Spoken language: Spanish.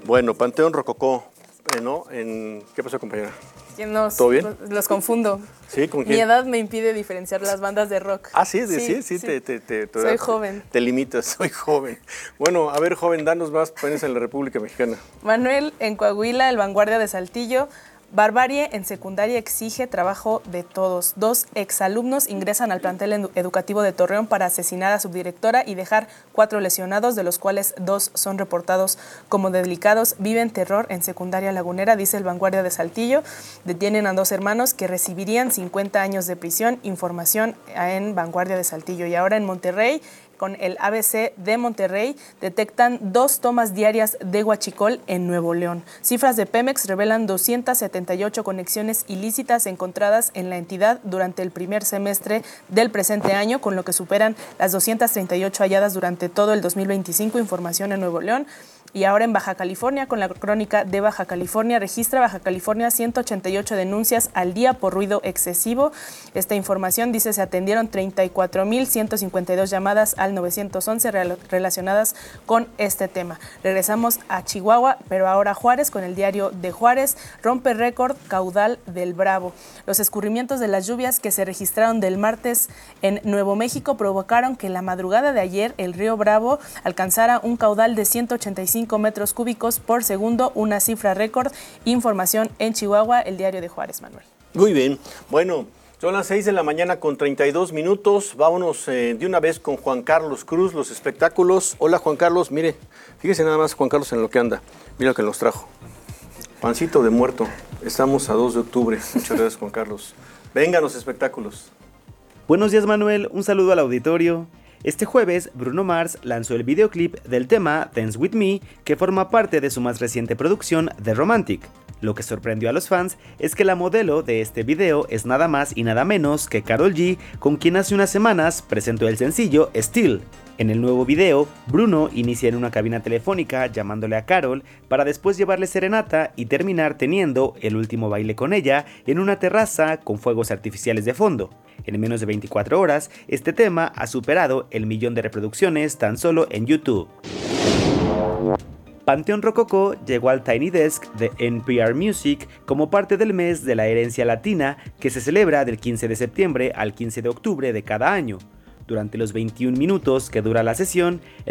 Bueno, Panteón Rococó, ¿no? ¿Qué pasó, compañera? ¿Todo bien? Los confundo. ¿Sí? ¿Con quién? Mi edad me impide diferenciar las bandas de rock. Ah, sí. Soy joven. Te limitas, soy joven. Bueno, a ver, joven, danos más países en la República Mexicana. Manuel, en Coahuila, el Vanguardia de Saltillo. Barbarie en secundaria exige trabajo de todos. 2 exalumnos ingresan al plantel educativo de Torreón para asesinar a subdirectora y dejar 4 lesionados, de los cuales 2 son reportados como delicados. Viven terror en secundaria lagunera, dice el Vanguardia de Saltillo. Detienen a 2 hermanos que recibirían 50 años de prisión. Información en Vanguardia de Saltillo. Y ahora en Monterrey, con el ABC de Monterrey, detectan 2 tomas diarias de huachicol en Nuevo León. Cifras de Pemex revelan 278 conexiones ilícitas encontradas en la entidad durante el primer semestre del presente año, con lo que superan las 238 halladas durante todo el 2025, información en Nuevo León. Y ahora en Baja California, con la crónica de Baja California, registra Baja California 188 denuncias al día por ruido excesivo. Esta información dice se atendieron 34,152 llamadas al 911 relacionadas con este tema. Regresamos a Chihuahua, pero ahora Juárez, con el diario de Juárez. Rompe récord caudal del Bravo. Los escurrimientos de las lluvias que se registraron del martes en Nuevo México provocaron que la madrugada de ayer el río Bravo alcanzara un caudal de 185 metros cúbicos por segundo, una cifra récord. Información en Chihuahua, el diario de Juárez, Manuel. Muy bien. Bueno, son las 6 de la mañana con 32 minutos. Vámonos de una vez con Juan Carlos Cruz, los espectáculos. Hola, Juan Carlos. Mire, fíjese nada más, Juan Carlos, en lo que anda. Mira lo que nos trajo. Pancito de muerto. Estamos a 2 de octubre. Muchas gracias, Juan Carlos. Vengan los espectáculos. Buenos días, Manuel. Un saludo al auditorio. Este jueves, Bruno Mars lanzó el videoclip del tema Dance With Me, que forma parte de su más reciente producción, The Romantic. Lo que sorprendió a los fans es que la modelo de este video es nada más y nada menos que Karol G, con quien hace unas semanas presentó el sencillo Still. En el nuevo video, Bruno inicia en una cabina telefónica llamándole a Karol para después llevarle serenata y terminar teniendo el último baile con ella en una terraza con fuegos artificiales de fondo. En menos de 24 horas, este tema ha superado el 1.000.000 de reproducciones tan solo en YouTube. Panteón Rococó llegó al Tiny Desk de NPR Music como parte del mes de la herencia latina, que se celebra del 15 de septiembre al 15 de octubre de cada año. Durante los 21 minutos que dura la sesión,